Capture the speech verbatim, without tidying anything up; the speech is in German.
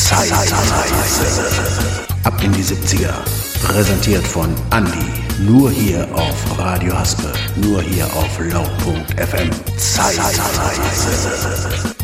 Zeitreise. Ab in die siebziger. Präsentiert von Andi. Nur hier auf Radio Haspe. Nur hier auf laut punkt f m. Zeitreise.